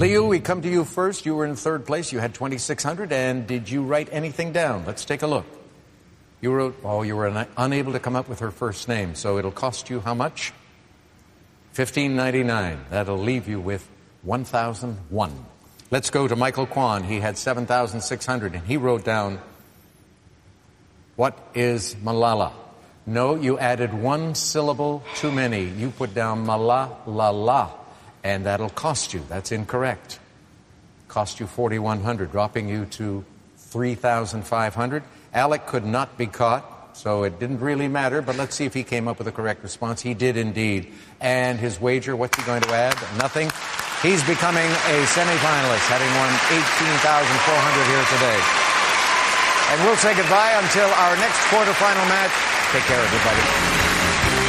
Liu, we come to you first. You were in third place. You had 2,600. And did you write anything down? Let's take a look. You wrote, you were unable to come up with her first name. So it'll cost you how much? $15.99. That'll leave you with 1,001. Let's go to Michael Kwan. He had 7,600. And he wrote down, what is Malala? No, you added one syllable too many. You put down Malala. And that'll cost you. That's incorrect. Cost you 4,100, dropping you to 3,500. Alec could not be caught, so it didn't really matter, but let's see if he came up with the correct response. He did indeed. And his wager, what's he going to add? Nothing. He's becoming a semifinalist, having won $18,400 here today. And we'll say goodbye until our next quarterfinal match. Take care, everybody.